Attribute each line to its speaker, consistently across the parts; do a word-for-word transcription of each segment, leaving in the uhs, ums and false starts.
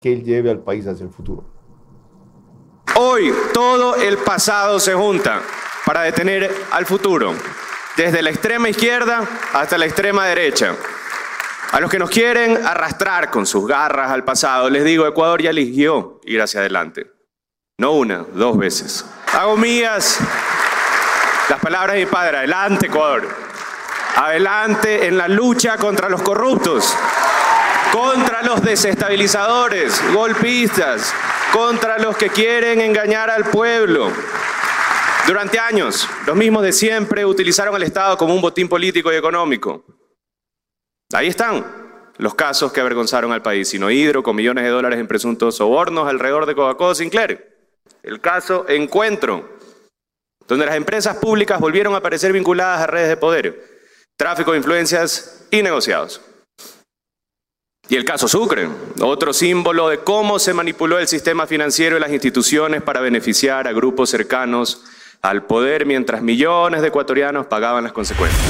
Speaker 1: que él lleve al país hacia el futuro.
Speaker 2: Hoy todo el pasado se junta para detener al futuro, desde la extrema izquierda hasta la extrema derecha. A los que nos quieren arrastrar con sus garras al pasado, les digo, Ecuador ya eligió ir hacia adelante. No una, dos veces. Hago mías las palabras de mi padre. Adelante, Ecuador. Adelante en la lucha contra los corruptos, contra los desestabilizadores, golpistas, contra los que quieren engañar al pueblo. Durante años, los mismos de siempre utilizaron al Estado como un botín político y económico. Ahí están los casos que avergonzaron al país. Sinohydro, con millones de dólares en presuntos sobornos alrededor de Coca-Cola Sinclair. El caso Encuentro, donde las empresas públicas volvieron a aparecer vinculadas a redes de poder, tráfico de influencias y negociados. Y el caso Sucre, otro símbolo de cómo se manipuló el sistema financiero y las instituciones para beneficiar a grupos cercanos al poder, mientras millones de ecuatorianos pagaban las consecuencias.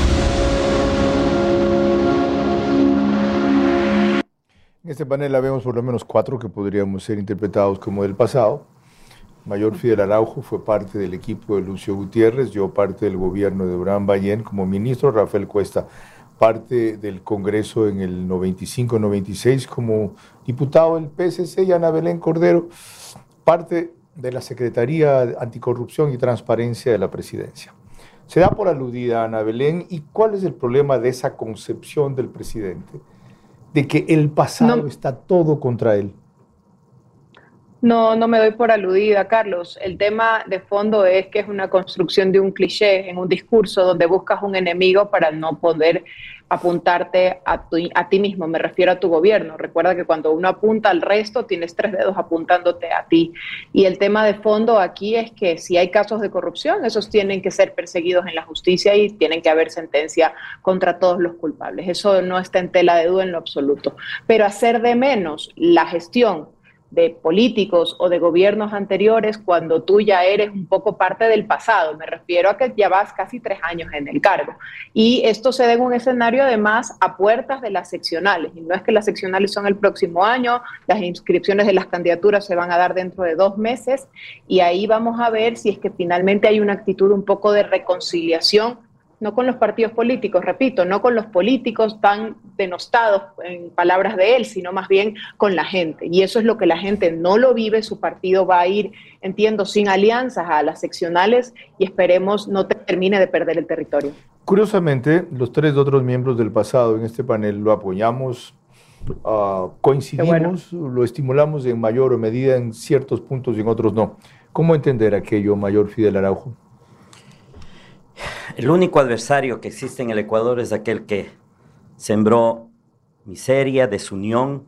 Speaker 1: En este panel vemos por lo menos cuatro que podríamos ser interpretados como del pasado. Mayor Fidel Araujo fue parte del equipo de Lucio Gutiérrez, yo parte del gobierno de Durán Ballén como ministro, Rafael Cuesta parte del Congreso en el noventa y cinco noventa y seis como diputado del P S C, y Ana Belén Cordero parte de la Secretaría Anticorrupción y Transparencia de la Presidencia. Se da por aludida a Ana Belén, ¿y cuál es el problema de esa concepción del presidente? De que el pasado no. está todo contra él.
Speaker 3: No, no me doy por aludida, Carlos. El tema de fondo es que es una construcción de un cliché en un discurso donde buscas un enemigo para no poder apuntarte a, tu, a ti mismo. Me refiero a tu gobierno. Recuerda que cuando uno apunta al resto, tienes tres dedos apuntándote a ti. Y el tema de fondo aquí es que si hay casos de corrupción, esos tienen que ser perseguidos en la justicia y tienen que haber sentencia contra todos los culpables. Eso no está en tela de duda en lo absoluto. Pero hacer de menos la gestión de políticos o de gobiernos anteriores cuando tú ya eres un poco parte del pasado. Me refiero a que ya vas casi tres años en el cargo. Y esto se da en un escenario además a puertas de las seccionales. Y no es que las seccionales son el próximo año, las inscripciones de las candidaturas se van a dar dentro de dos meses y ahí vamos a ver si es que finalmente hay una actitud un poco de reconciliación, no con los partidos políticos, repito, no con los políticos tan denostados en palabras de él, sino más bien con la gente. Y eso es lo que la gente no lo vive. Su partido va a ir, entiendo, sin alianzas a las seccionales y esperemos no termine de perder el territorio.
Speaker 1: Curiosamente, los tres otros miembros del pasado en este panel lo apoyamos, uh, coincidimos, bueno. lo estimulamos en mayor o medida en ciertos puntos y en otros no. ¿Cómo entender aquello, Mayor Fidel Araujo?
Speaker 4: El único adversario que existe en el Ecuador es aquel que sembró miseria, desunión,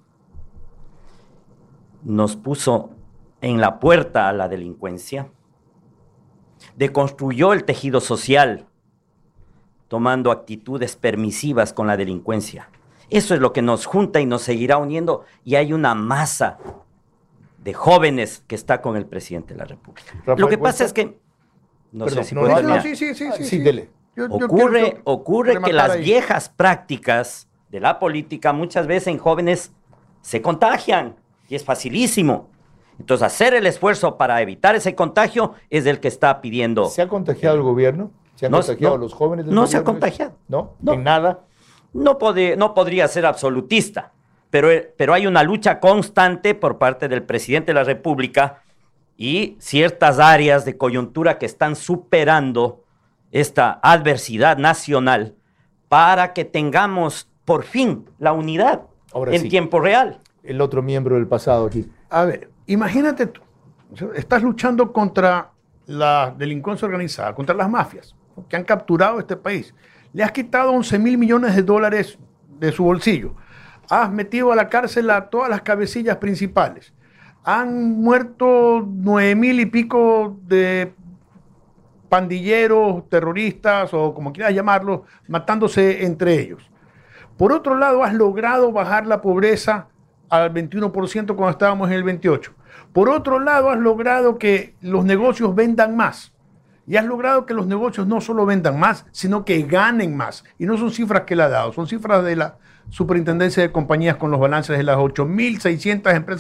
Speaker 4: nos puso en la puerta a la delincuencia, deconstruyó el tejido social, tomando actitudes permisivas con la delincuencia. Eso es lo que nos junta y nos seguirá uniendo, y hay una masa de jóvenes que está con el presidente de la República. Rafael, lo que pasa es que No Perdón, sé si no, puedo no,
Speaker 5: sí, sí, sí, sí,
Speaker 1: sí,
Speaker 5: sí.
Speaker 1: dele.
Speaker 4: Yo, yo ocurre ocurre que las ahí. viejas prácticas de la política muchas veces en jóvenes se contagian y es facilísimo. Entonces, hacer el esfuerzo para evitar ese contagio es el que está pidiendo.
Speaker 1: ¿Se ha contagiado el gobierno? ¿Se han
Speaker 4: no,
Speaker 1: contagiado
Speaker 4: no,
Speaker 1: los jóvenes del
Speaker 4: no
Speaker 1: gobierno?
Speaker 4: Se ha contagiado.
Speaker 1: ¿No?
Speaker 4: no.
Speaker 1: ¿En nada?
Speaker 4: No, pod- no podría ser absolutista, pero, pero hay una lucha constante por parte del presidente de la República y ciertas áreas de coyuntura que están superando esta adversidad nacional para que tengamos por fin la unidad Ahora en sí. tiempo real.
Speaker 1: El otro miembro del pasado aquí.
Speaker 5: A ver, imagínate tú, estás luchando contra la delincuencia organizada, contra las mafias que han capturado este país. Le has quitado once mil millones de dólares de su bolsillo. Has metido a la cárcel a todas las cabecillas principales. Han muerto nueve mil y pico de pandilleros, terroristas o como quieras llamarlos, matándose entre ellos. Por otro lado, has logrado bajar la pobreza al veintiuno por ciento cuando estábamos en el veintiocho. Por otro lado, has logrado que los negocios vendan más. Y has logrado que los negocios no solo vendan más, sino que ganen más. Y no son cifras que él ha dado, son cifras de la Superintendencia de Compañías con los balances de las ocho mil seiscientas empresas